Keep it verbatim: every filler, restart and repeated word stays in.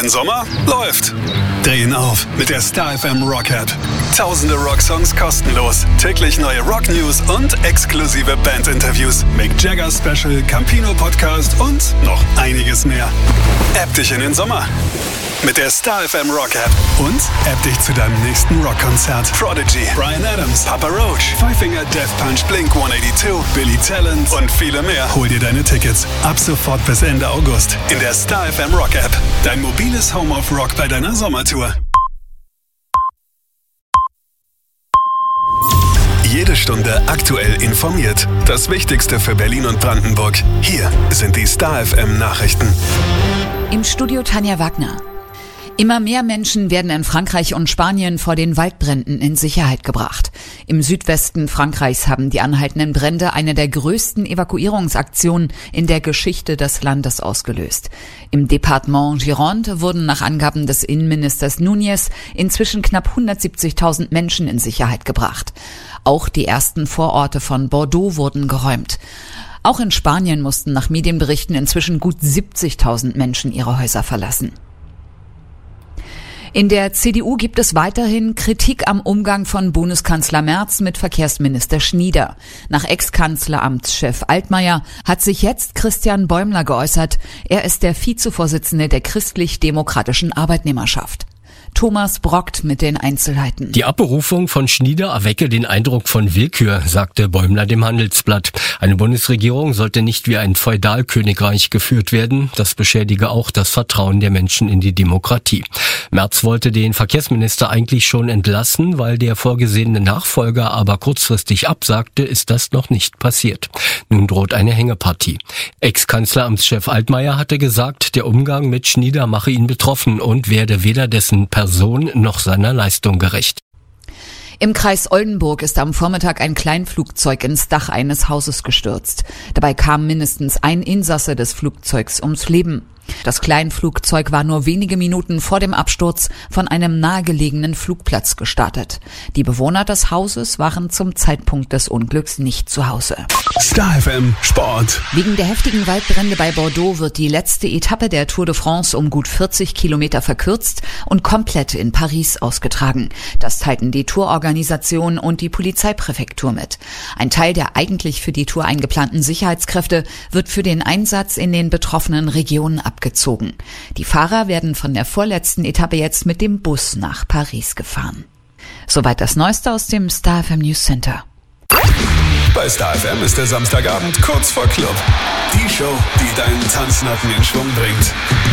Wenn Sommer? Läuft. Drehen auf mit der Star F M Rock App. Tausende Rocksongs kostenlos. Täglich neue Rock-News und exklusive Band-Interviews. Mick Jagger Special, Campino Podcast und noch einiges mehr. App dich in den Sommer mit der Star F M Rock App. Und App dich zu deinem nächsten Rockkonzert. Prodigy, Bryan Adams, Papa Roach, Five Finger Death Punch, Blink hundertzweiundachtzig, Billy Talent und viele mehr. Hol dir deine Tickets ab sofort bis Ende August in der Star F M Rock App. Dein mobiles Home of Rock bei deiner Sommertour. Jede Stunde aktuell informiert. Das Wichtigste für Berlin und Brandenburg. Hier sind die Star F M Nachrichten. Im Studio Tanja Wagner. Immer mehr Menschen werden in Frankreich und Spanien vor den Waldbränden in Sicherheit gebracht. Im Südwesten Frankreichs haben die anhaltenden Brände eine der größten Evakuierungsaktionen in der Geschichte des Landes ausgelöst. Im Departement Gironde wurden nach Angaben des Innenministers Núñez inzwischen knapp hundertsiebzigtausend Menschen in Sicherheit gebracht. Auch die ersten Vororte von Bordeaux wurden geräumt. Auch in Spanien mussten nach Medienberichten inzwischen gut siebzigtausend Menschen ihre Häuser verlassen. In der C D U gibt es weiterhin Kritik am Umgang von Bundeskanzler Merz mit Verkehrsminister Schnieder. Nach Ex-Kanzleramtschef Altmaier hat sich jetzt Christian Bäumler geäußert. Er ist der Vizevorsitzende der Christlich-Demokratischen Arbeitnehmerschaft. Thomas Brockt mit den Einzelheiten. Die Abberufung von Schnieder erwecke den Eindruck von Willkür, sagte Bäumler dem Handelsblatt. Eine Bundesregierung sollte nicht wie ein Feudalkönigreich geführt werden. Das beschädige auch das Vertrauen der Menschen in die Demokratie. Merz wollte den Verkehrsminister eigentlich schon entlassen, weil der vorgesehene Nachfolger aber kurzfristig absagte, ist das noch nicht passiert. Nun droht eine Hängepartie. Ex-Kanzleramtschef Altmaier hatte gesagt, der Umgang mit Schnieder mache ihn betroffen und werde weder dessen Person noch seiner Leistung gerecht. Im Kreis Oldenburg ist am Vormittag ein Kleinflugzeug ins Dach eines Hauses gestürzt. Dabei kam mindestens ein Insasse des Flugzeugs ums Leben. Das Kleinflugzeug war nur wenige Minuten vor dem Absturz von einem nahegelegenen Flugplatz gestartet. Die Bewohner des Hauses waren zum Zeitpunkt des Unglücks nicht zu Hause. Star F M Sport. Wegen der heftigen Waldbrände bei Bordeaux wird die letzte Etappe der Tour de France um gut vierzig Kilometer verkürzt und komplett in Paris ausgetragen. Das teilten die Tourorganisation und die Polizeipräfektur mit. Ein Teil der eigentlich für die Tour eingeplanten Sicherheitskräfte wird für den Einsatz in den betroffenen Regionen abgezogen. Die Fahrer werden von der vorletzten Etappe jetzt mit dem Bus nach Paris gefahren. Soweit das Neueste aus dem Star F M News Center. Bei Star F M ist der Samstagabend kurz vor Club. Die Show, die deinen Tanznacken in Schwung bringt.